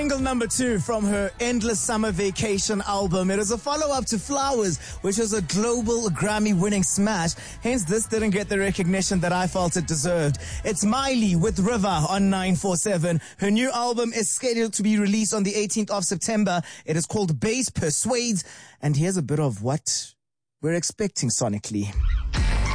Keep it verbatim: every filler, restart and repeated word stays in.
Single number two from her Endless Summer Vacation album. It is a follow-up to Flowers, which was a global Grammy-winning smash. Hence, this didn't get the recognition that I felt it deserved. It's Miley with River on nine four seven. Her new album is scheduled to be released on the eighteenth of September. It is called Bass Persuades. And here's a bit of what we're expecting sonically.